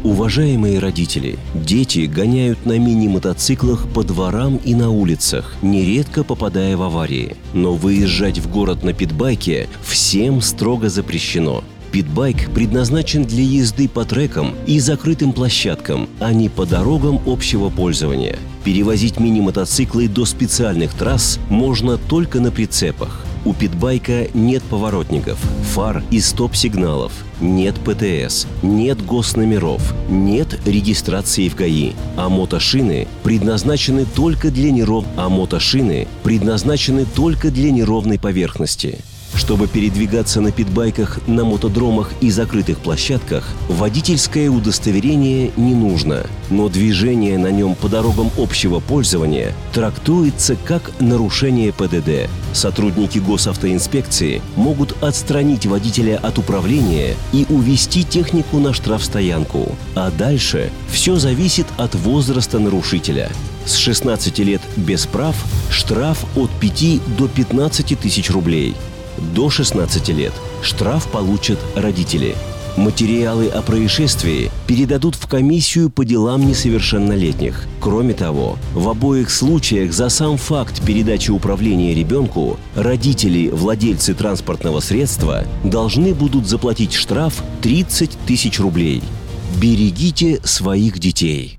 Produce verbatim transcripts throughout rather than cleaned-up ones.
Уважаемые родители, дети гоняют на мини-мотоциклах по дворам и на улицах, нередко попадая в аварии. Но выезжать в город на питбайке всем строго запрещено. Питбайк предназначен для езды по трекам и закрытым площадкам, а не по дорогам общего пользования. Перевозить мини-мотоциклы до специальных трасс можно только на прицепах. У питбайка нет поворотников, фар и стоп-сигналов, нет ПТС, нет госномеров, нет регистрации в ГАИ, а мотошины предназначены только для неров... а мотошины предназначены только для неровной поверхности. Чтобы передвигаться на питбайках на мотодромах и закрытых площадках, водительское удостоверение не нужно, но движение на нем по дорогам общего пользования трактуется как нарушение ПДД. Сотрудники госавтоинспекции могут отстранить водителя от управления и увезти технику на штрафстоянку. А дальше все зависит от возраста нарушителя. С шестнадцати лет без прав штраф от пяти до пятнадцати тысяч рублей. До шестнадцати лет штраф получат родители. Материалы о происшествии передадут в комиссию по делам несовершеннолетних. Кроме того, в обоих случаях за сам факт передачи управления ребенку родители, владельцы транспортного средства, должны будут заплатить штраф тридцать тысяч рублей. Берегите своих детей.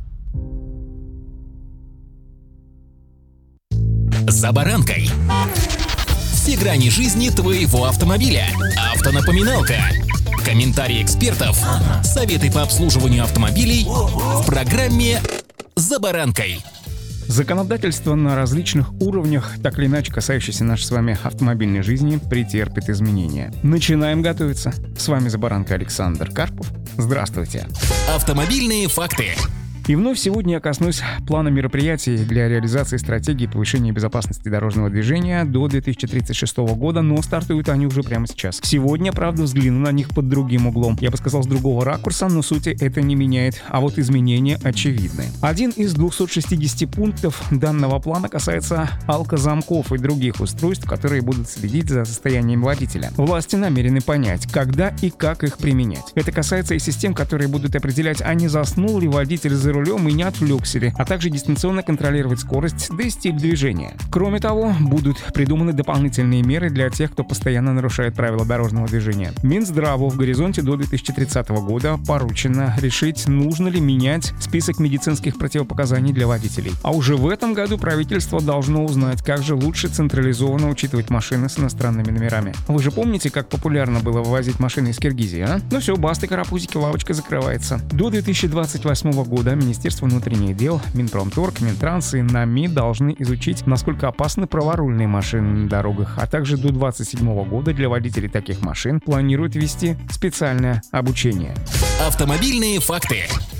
За баранкой. Все грани жизни твоего автомобиля. Автонапоминалка. Комментарии экспертов. Советы по обслуживанию автомобилей в программе «За баранкой». Законодательство на различных уровнях, так или иначе касающееся нашей с вами автомобильной жизни, претерпит изменения. Начинаем готовиться. С вами «За баранкой» Александр Карпов. Здравствуйте. Автомобильные факты. И вновь сегодня я коснусь плана мероприятий для реализации стратегии повышения безопасности дорожного движения до две тысячи тридцать шестого года, но стартуют они уже прямо сейчас. Сегодня, правда, взгляну на них под другим углом. Я бы сказал, с другого ракурса, но сути это не меняет, а вот изменения очевидны. Один из двухсот шестидесяти пунктов данного плана касается алкозамков и других устройств, которые будут следить за состоянием водителя. Власти намерены понять, когда и как их применять. Это касается и систем, которые будут определять, а не заснул ли водитель за рулем и не отвлекся ли, а также дистанционно контролировать скорость, да и стиль движения. Кроме того, будут придуманы дополнительные меры для тех, кто постоянно нарушает правила дорожного движения. Минздраву в горизонте до две тысячи тридцатого года поручено решить, нужно ли менять список медицинских противопоказаний для водителей. А уже в этом году правительство должно узнать, как же лучше централизованно учитывать машины с иностранными номерами. Вы же помните, как популярно было вывозить машины из Киргизии, а? Ну все, басты, карапузики, лавочка закрывается. До две тысячи двадцать восьмого года Министерство внутренних дел, Минпромторг, Минтранс и НАМИ должны изучить, насколько опасны праворульные машины на дорогах, а также до две тысячи двадцать седьмого года для водителей таких машин планируют ввести специальное обучение. Автомобильные факты.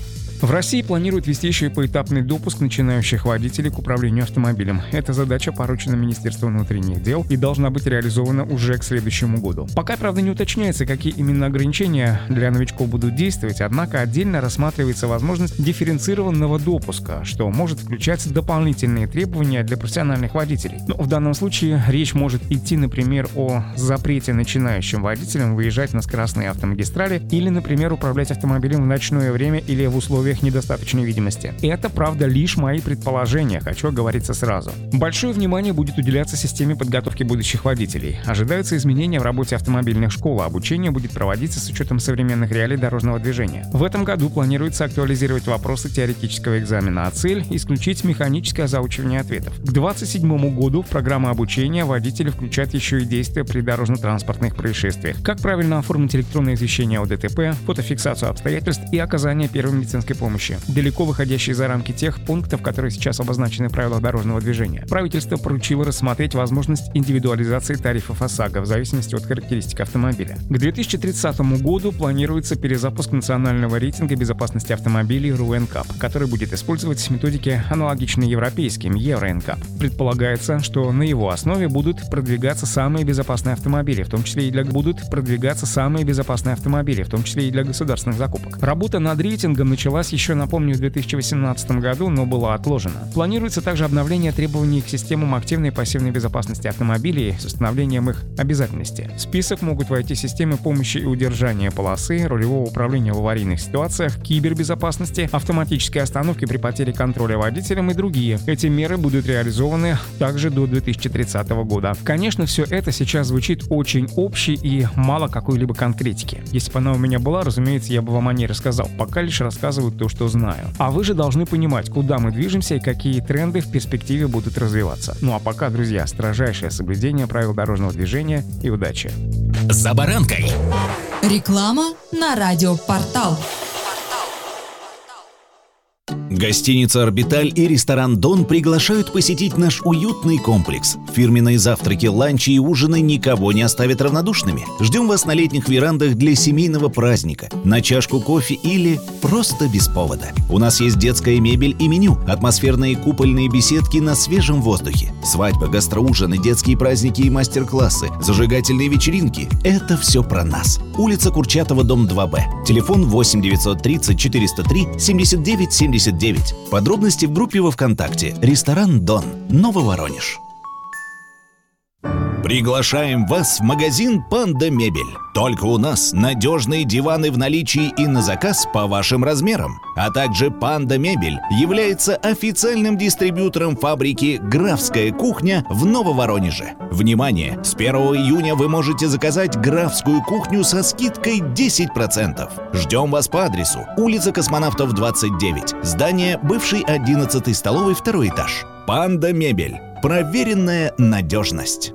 В России планируют ввести еще и поэтапный допуск начинающих водителей к управлению автомобилем. Эта задача поручена Министерству внутренних дел и должна быть реализована уже к следующему году. Пока, правда, не уточняется, какие именно ограничения для новичков будут действовать, однако отдельно рассматривается возможность дифференцированного допуска, что может включать дополнительные требования для профессиональных водителей. Но в данном случае речь может идти, например, о запрете начинающим водителям выезжать на скоростные автомагистрали или, например, управлять автомобилем в ночное время или в условиях недостаточной видимости. Это, правда, лишь мои предположения, хочу оговориться сразу. Большое внимание будет уделяться системе подготовки будущих водителей. Ожидаются изменения в работе автомобильных школ, а обучение будет проводиться с учетом современных реалий дорожного движения. В этом году планируется актуализировать вопросы теоретического экзамена, а цель — исключить механическое заучивание ответов. К две тысячи двадцать седьмому году в программу обучения водители включат еще и действия при дорожно-транспортных происшествиях. Как правильно оформить электронное извещение о ДТП, фотофиксацию обстоятельств и оказание первой медицинской помощи, далеко выходящие за рамки тех пунктов, которые сейчас обозначены в правилах дорожного движения. Правительство поручило рассмотреть возможность индивидуализации тарифов ОСАГО в зависимости от характеристик автомобиля. К две тысячи тридцатому году планируется перезапуск национального рейтинга безопасности автомобилей эр у эн кап, который будет использовать методики, аналогичные европейским евро эн кап. Предполагается, что на его основе будут продвигаться самые безопасные автомобили, в том числе и для будут продвигаться самые безопасные автомобили, в том числе и для государственных закупок. Работа над рейтингом началась планировалась еще, напомню, в две тысячи восемнадцатом году, но была отложена. Планируется также обновление требований к системам активной и пассивной безопасности автомобилей с установлением их обязательности. В список могут войти системы помощи и удержания полосы, рулевого управления в аварийных ситуациях, кибербезопасности, автоматической остановки при потере контроля водителем и другие. Эти меры будут реализованы также до две тысячи тридцатого года. Конечно, все это сейчас звучит очень общей и мало какой-либо конкретики. Если бы она у меня была, разумеется, я бы вам о ней рассказал. Пока лишь рассказываю то, что знаю. А вы же должны понимать, куда мы движемся и какие тренды в перспективе будут развиваться. Ну а пока, друзья, строжайшее соблюдение правил дорожного движения и удачи. За баранкой. Реклама на радиопортал. Гостиница «Орбиталь» и ресторан «Дон» приглашают посетить наш уютный комплекс. Фирменные завтраки, ланчи и ужины никого не оставят равнодушными. Ждем вас на летних верандах для семейного праздника, на чашку кофе или просто без повода. У нас есть детская мебель и меню, атмосферные купольные беседки на свежем воздухе, свадьбы, гастроужины, детские праздники и мастер-классы, зажигательные вечеринки – это все про нас. Улица Курчатова, дом два Б. Телефон восемь девятьсот тридцать четыреста три семьдесят девять семьдесят девять. Подробности в группе во ВКонтакте. Ресторан «Дон», Нововоронеж. Приглашаем вас в магазин «Панда Мебель». Только у нас надежные диваны в наличии и на заказ по вашим размерам. А также «Панда Мебель» является официальным дистрибьютором фабрики «Графская кухня» в Нововоронеже. Внимание! С первого июня вы можете заказать «Графскую кухню» со скидкой десять процентов. Ждем вас по адресу: улица Космонавтов, двадцать девять, здание бывшей одиннадцатой столовой, второй этаж. «Панда Мебель». Проверенная надежность.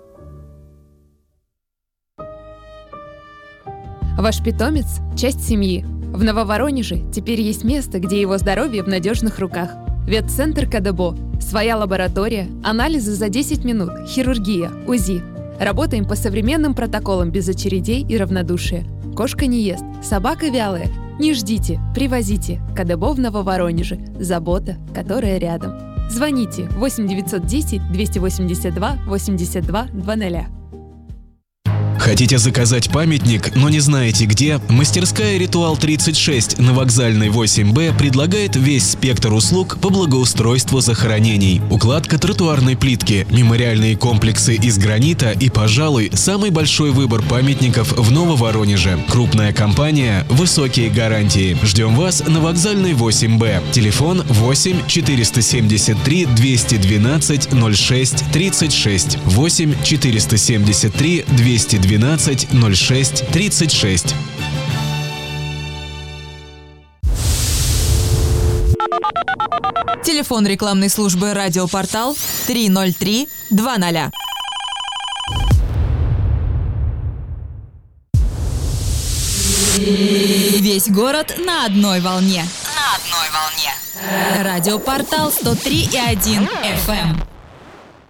Ваш питомец – часть семьи. В Нововоронеже теперь есть место, где его здоровье в надежных руках. Ветцентр КаДеБо. Своя лаборатория, анализы за десять минут, хирургия, УЗИ. Работаем по современным протоколам без очередей и равнодушия. Кошка не ест, собака вялая. Не ждите, привозите. КаДеБо в Нововоронеже. Забота, которая рядом. Звоните восемь девятьсот десять двести восемьдесят два восемьдесят два двадцать. Хотите заказать памятник, но не знаете где? Мастерская «Ритуал тридцать шесть» на Вокзальной восемь Б предлагает весь спектр услуг по благоустройству захоронений. Укладка тротуарной плитки, мемориальные комплексы из гранита и, пожалуй, самый большой выбор памятников в Нововоронеже. Крупная компания, высокие гарантии. Ждем вас на Вокзальной восемь Б. Телефон восемь четыреста семьдесят три двести двенадцать ноль шесть тридцать шесть. восемь четыреста семьдесят три двести двенадцать ноль шесть тридцать шесть. Телефон рекламной службы «Радиопортал» три ноль три два ноль. Весь город на одной волне. На одной волне. «Радиопортал» сто три и один эф эм.